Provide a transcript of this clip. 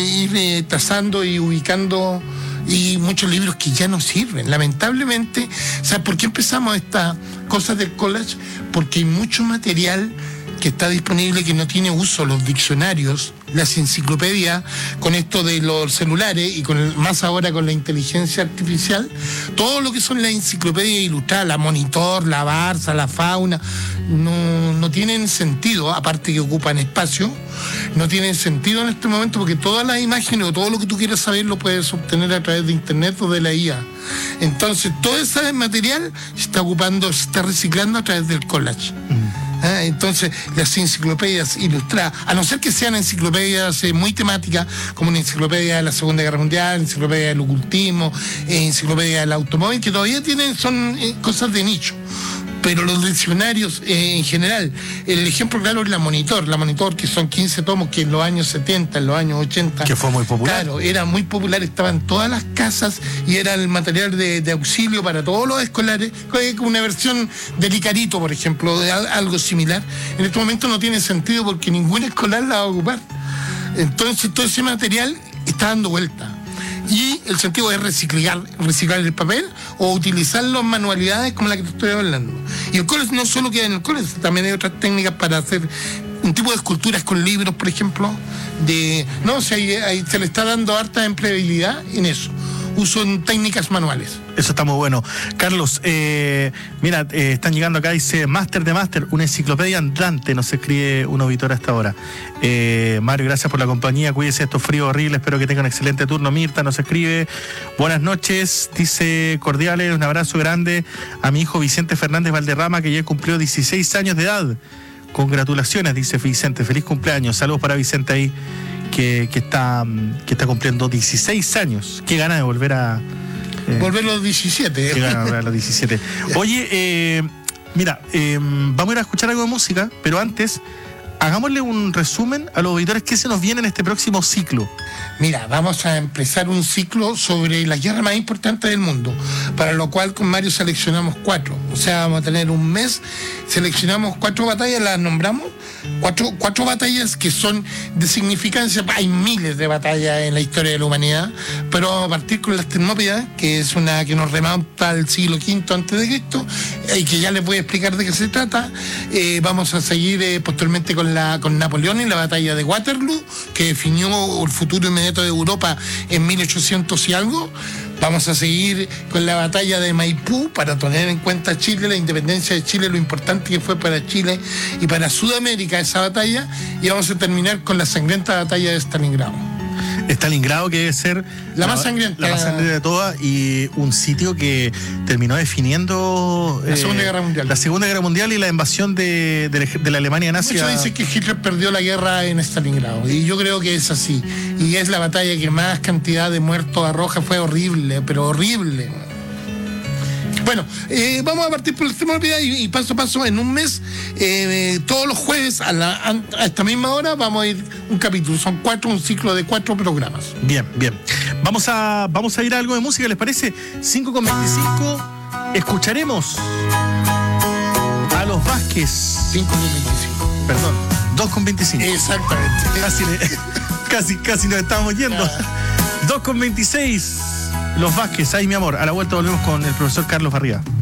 ir trazando y ubicando, y muchos libros que ya no sirven, lamentablemente. O sea, ¿por qué empezamos estas cosas del collage? Porque hay mucho material que está disponible que no tiene uso, los diccionarios, las enciclopedias, con esto de los celulares y más ahora con la inteligencia artificial, todo lo que son las enciclopedias ilustradas, la Monitor, la Barça, la Fauna, no tienen sentido, aparte que ocupan espacio, no tienen sentido en este momento porque todas las imágenes o todo lo que tú quieras saber lo puedes obtener a través de internet o de la IA. Entonces, todo ese material se está reciclando a través del collage. Entonces, las enciclopedias ilustradas, a no ser que sean enciclopedias muy temáticas, como una enciclopedia de la Segunda Guerra Mundial, enciclopedia del ocultismo, enciclopedia del automóvil, que todavía son cosas de nicho. Pero los diccionarios en general, el ejemplo claro es la Monitor, que son 15 tomos que en los años 70, en los años 80... Que fue muy popular. Claro, era muy popular, estaba en todas las casas y era el material de auxilio para todos los escolares, una versión del Icarito, por ejemplo, de algo similar. En este momento no tiene sentido porque ningún escolar la va a ocupar. Entonces todo ese material está dando vuelta. Y el sentido es reciclar el papel o utilizarlo en manualidades como la que te estoy hablando. Y el collage no solo queda en el collage, también hay otras técnicas para hacer un tipo de esculturas con libros, por ejemplo. Ahí se le está dando harta empleabilidad en eso. Uso en técnicas manuales. Eso está muy bueno. Carlos, mira, están llegando acá, dice Máster de Máster, una enciclopedia andante, nos escribe un auditor hasta ahora. Mario, gracias por la compañía, cuídese, estos fríos horribles, espero que tengan un excelente turno. Mirta nos escribe, buenas noches, dice cordiales, un abrazo grande a mi hijo Vicente Fernández Valderrama, que ya cumplió 16 años de edad. Congratulaciones, dice Vicente, feliz cumpleaños, saludos para Vicente ahí, que está cumpliendo 16 años. Qué gana de volver a... volver a los 17. Qué gana de volver a los 17. Oye, mira, vamos a ir a escuchar algo de música, pero antes, hagámosle un resumen a los auditores que se nos viene en este próximo ciclo. Mira, vamos a empezar un ciclo sobre la guerra más importante del mundo, para lo cual con Mario seleccionamos 4. O sea, vamos a tener un mes, seleccionamos 4 batallas, las nombramos. 4 batallas que son de significancia. Hay miles de batallas en la historia de la humanidad, pero vamos a partir con las Termópilas, que es una que nos remonta al siglo V a.C. y que ya les voy a explicar de qué se trata. Vamos a seguir posteriormente con Napoleón y la batalla de Waterloo, que definió el futuro inmediato de Europa en 1800 y algo. Vamos a seguir con la batalla de Maipú para tener en cuenta Chile, la independencia de Chile, lo importante que fue para Chile y para Sudamérica esa batalla. Y vamos a terminar con la sangrienta batalla de Stalingrado. Stalingrado, que debe ser la más sangrienta de todas, y un sitio que terminó definiendo la Segunda Guerra Mundial. La Segunda Guerra Mundial y la invasión de la Alemania nazi. Muchos dicen que Hitler perdió la guerra en Stalingrado, y yo creo que es así. Y es la batalla que más cantidad de muertos arroja. Fue horrible, pero horrible. Bueno, vamos a partir por el tema y paso a paso en un mes, todos los jueves a esta misma hora vamos a ir un capítulo, son 4, un ciclo de 4 programas. Bien. Vamos a ir a algo de música, ¿les parece? 5:25, escucharemos a los Vázquez. 5:25. Perdón, 2:25. Exactamente. Casi nos estamos yendo. 2:26. Los Vázquez, ahí mi amor. A la vuelta volvemos con el profesor Carlos Barriga.